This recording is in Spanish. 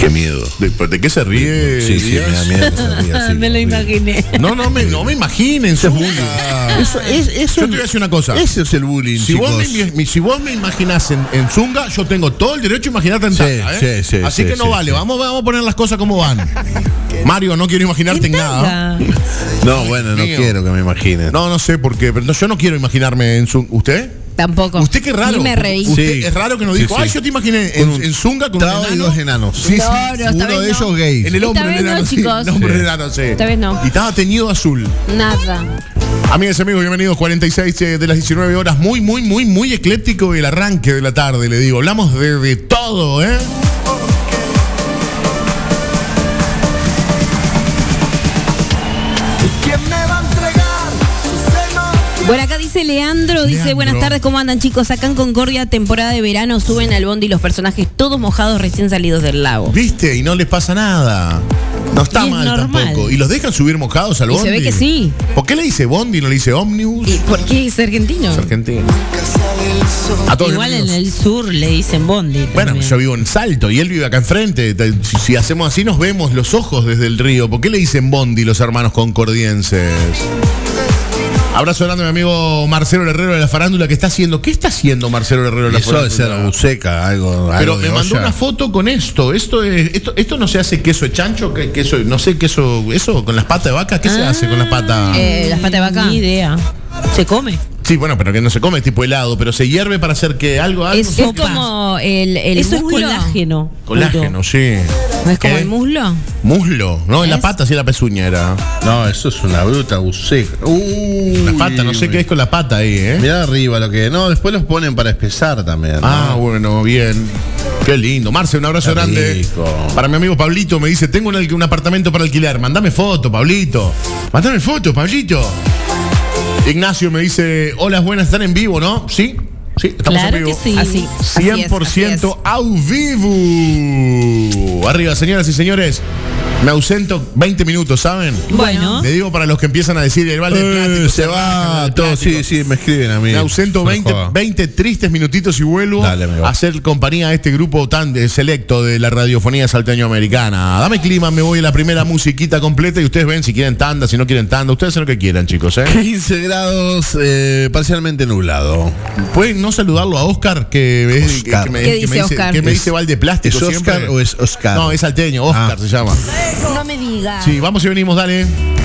Qué miedo. ¿De qué se ríe? Sí, Díaz? me da miedo que se ría así. Me lo imaginé. No me imaginen. Eso es bullying. Eso Yo te voy a decir una cosa. Eso es el bullying, Si chicos. vos me imaginás en Zunga, yo tengo todo el derecho a imaginarte en Sí, tanga, ¿eh? sí, Así sí, que no sí, vale. sí. Vamos a poner las cosas como van. Mario, no quiero imaginarte en nada. No, bueno, no Mío. quiero que me imaginen. No sé por qué, pero yo no quiero imaginarme en Zunga. ¿Usted? Tampoco. Usted qué raro. Ni me reí. Usted Sí. es raro que nos Sí, dijo, sí. ay, yo te imaginé Con un en Zunga con un Traba y enano. dos enanos. Sí, No, esta Uno vez de no. ellos gays. En el hombro Esta del vez no, enano, sí, chicos. el hombro Sí. del enano, sí. Esta vez no. Y estaba teñido azul. Nada. Amigas y amigos, bienvenidos 46 de las 19 horas. Muy ecléctico el arranque de la tarde, le digo. Hablamos de todo, ¿eh? Bueno, acá dice Leandro, dice, buenas tardes, ¿cómo andan chicos? Acá en Concordia, temporada de verano, suben al bondi los personajes todos mojados recién salidos del lago. ¿Viste? Y no les pasa nada. No está Y es mal normal. tampoco. ¿Y los dejan subir mojados al Y bondi? se ve que sí. ¿Por qué le dice bondi y no le dice ómnibus? ¿Y por qué es argentino? Es argentino. A todos Igual en bienvenidos. el sur le dicen bondi. Bueno, también. yo vivo en Salto y él vive acá enfrente. Si hacemos así nos vemos los ojos desde el río. ¿Por qué le dicen bondi los hermanos concordienses? Abrazo grande a mi amigo Marcelo Herrero de la farándula. ¿Qué está haciendo? ¿Qué está haciendo Marcelo Herrero de la Eso debe ser farándula? buceca, algo. Pero algo me de mandó olla. una foto con esto. Esto no se hace queso de chancho, queso, no sé, queso, eso con las patas de vaca. ¿Qué se hace con las patas? Las patas de vaca. Ni idea. ¿Se come? Sí, bueno, pero que no se come, es tipo helado, pero se hierve para hacer que algo. Es sopa. como el Eso es muslo. colágeno. Colágeno, sí. ¿No es como ¿Qué? el muslo? Muslo, no, en la ¿Es? pata, sí, la pezuña era. No, eso es una bruta buceca. La pata, no sé qué es con la pata ahí, ¿eh? Mirá arriba lo que. No, después los ponen para espesar también. ¿no? Ah, bueno, bien. Qué lindo. Marce, un abrazo Qué grande. rico. Para mi amigo Pablito, me dice, tengo un apartamento para alquilar. Mándame foto, Pablito. Mándame foto, Pablito. Ignacio me dice, hola, buenas, están en vivo, ¿no? Sí, estamos Claro en vivo. que sí. Así. 100% au vivo. Arriba, señoras y señores. Me ausento 20 minutos, ¿saben? Bueno. Le digo para los que empiezan a decir el vale de plástico. se va, todo, sí, me escriben a mí. Me ausento No 20, joda. 20 tristes minutitos y vuelvo Dale, amigo. a hacer compañía a este grupo tan selecto de la radiofonía salteño-americana. Dame clima, me voy a la primera musiquita completa y ustedes ven si quieren tanda, si no quieren tanda. Ustedes hacen lo que quieran, chicos, ¿eh? 15 grados, parcialmente nublado. ¿Pueden no saludarlo a Oscar? Que es, Oscar. que me, ¿Qué que dice me dice, Oscar? que me dice Valde Plástico ¿Es Oscar siempre. o es Oscar? No, es salteño, Oscar Ah. se llama. No me digas. Sí, vamos y venimos, dale.